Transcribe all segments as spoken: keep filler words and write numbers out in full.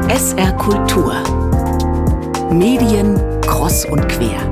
S R Kultur. Medien kreuz und quer.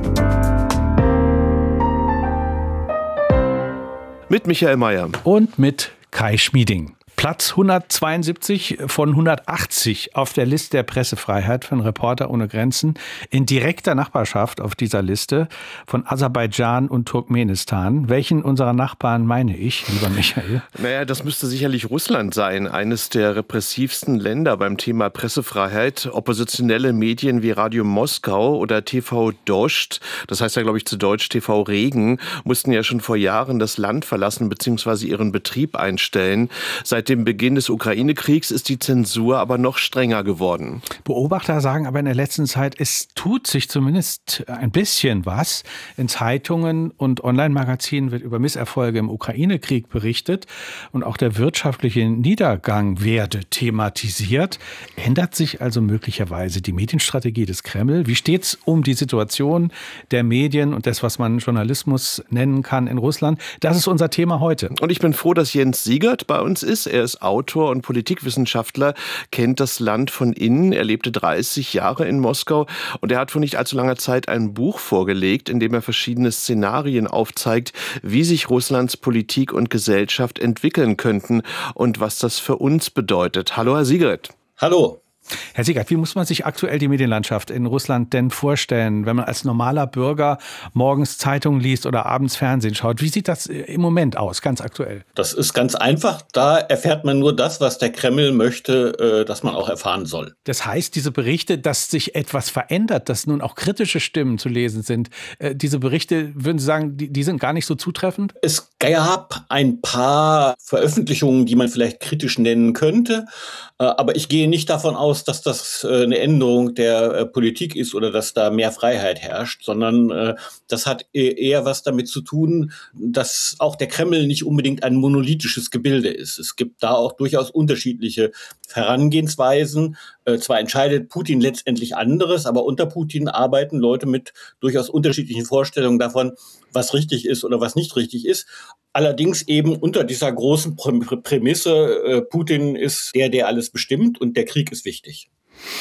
Mit Michael Mayer. Und mit Kai Schmieding. Platz hundertzweiundsiebzig von hundertachtzig auf der Liste der Pressefreiheit von Reporter ohne Grenzen. In direkter Nachbarschaft auf dieser Liste von Aserbaidschan und Turkmenistan. Welchen unserer Nachbarn meine ich, lieber Michael? Naja, das müsste sicherlich Russland sein. Eines der repressivsten Länder beim Thema Pressefreiheit. Oppositionelle Medien wie Radio Moskau oder T V Dost, das heißt ja, glaube ich, zu Deutsch T V Regen, mussten ja schon vor Jahren das Land verlassen bzw. ihren Betrieb einstellen. Seit dem Beginn des Ukraine-Kriegs ist die Zensur aber noch strenger geworden. Beobachter sagen aber in der letzten Zeit, es tut sich zumindest ein bisschen was. In Zeitungen und Online-Magazinen wird über Misserfolge im Ukraine-Krieg berichtet und auch der wirtschaftliche Niedergang werde thematisiert. Ändert sich also möglicherweise die Medienstrategie des Kreml? Wie steht es um die Situation der Medien und des, was man Journalismus nennen kann in Russland? Das ist unser Thema heute. Und ich bin froh, dass Jens Siegert bei uns ist. Er ist Autor und Politikwissenschaftler, kennt das Land von innen. Er lebte dreißig Jahre in Moskau und er hat vor nicht allzu langer Zeit ein Buch vorgelegt, in dem er verschiedene Szenarien aufzeigt, wie sich Russlands Politik und Gesellschaft entwickeln könnten und was das für uns bedeutet. Hallo, Herr Siegert. Hallo. Herr Siegert, wie muss man sich aktuell die Medienlandschaft in Russland denn vorstellen, wenn man als normaler Bürger morgens Zeitungen liest oder abends Fernsehen schaut? Wie sieht das im Moment aus, ganz aktuell? Das ist ganz einfach. Da erfährt man nur das, was der Kreml möchte, dass man auch erfahren soll. Das heißt, diese Berichte, dass sich etwas verändert, dass nun auch kritische Stimmen zu lesen sind, diese Berichte, würden Sie sagen, die, die sind gar nicht so zutreffend? Es gab ein paar Veröffentlichungen, die man vielleicht kritisch nennen könnte. Aber ich gehe nicht davon aus, dass das eine Änderung der Politik ist oder dass da mehr Freiheit herrscht, sondern das hat eher was damit zu tun, dass auch der Kreml nicht unbedingt ein monolithisches Gebilde ist. Es gibt da auch durchaus unterschiedliche Herangehensweisen. Zwar entscheidet Putin letztendlich anderes, aber unter Putin arbeiten Leute mit durchaus unterschiedlichen Vorstellungen davon, was richtig ist oder was nicht richtig ist. Allerdings eben unter dieser großen Prämisse, Putin ist der, der alles bestimmt und der Krieg ist wichtig.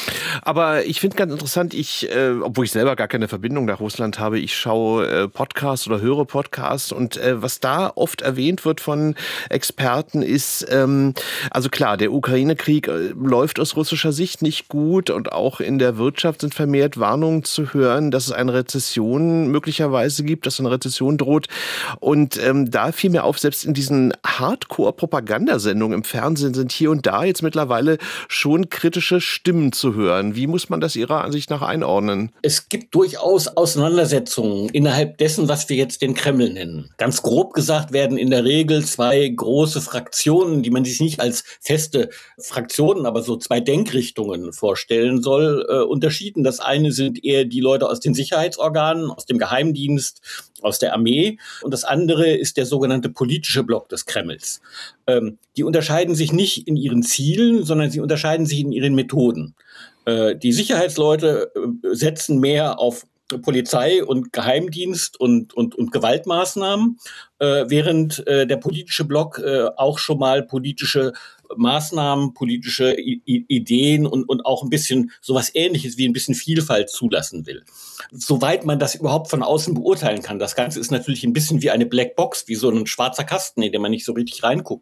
Aber ich finde ganz interessant, ich, äh, obwohl ich selber gar keine Verbindung nach Russland habe, ich schaue äh, Podcasts oder höre Podcasts und äh, was da oft erwähnt wird von Experten ist, ähm, also klar, der Ukraine-Krieg äh, läuft aus russischer Sicht nicht gut und auch in der Wirtschaft sind vermehrt Warnungen zu hören, dass es eine Rezession möglicherweise gibt, dass eine Rezession droht und ähm, da fiel mir auf, selbst in diesen Hardcore-Propagandasendungen im Fernsehen sind hier und da jetzt mittlerweile schon kritische Stimmen zu hören. Wie muss man das Ihrer Ansicht nach einordnen? Es gibt durchaus Auseinandersetzungen innerhalb dessen, was wir jetzt den Kreml nennen. Ganz grob gesagt werden in der Regel zwei große Fraktionen, die man sich nicht als feste Fraktionen, aber so zwei Denkrichtungen vorstellen soll, äh, unterschieden. Das eine sind eher die Leute aus den Sicherheitsorganen, aus dem Geheimdienst, aus der Armee. Und das andere ist der sogenannte politische Block des Kremls. Ähm, die unterscheiden sich nicht in ihren Zielen, sondern sie unterscheiden sich in ihren Methoden. Äh, die Sicherheitsleute äh, setzen mehr auf Polizei und Geheimdienst und, und, und Gewaltmaßnahmen, äh, während äh, der politische Block äh, auch schon mal politische Maßnahmen, politische I- Ideen und, und auch ein bisschen sowas Ähnliches wie ein bisschen Vielfalt zulassen will. Soweit man das überhaupt von außen beurteilen kann. Das Ganze ist natürlich ein bisschen wie eine Blackbox, wie so ein schwarzer Kasten, in den man nicht so richtig reingucken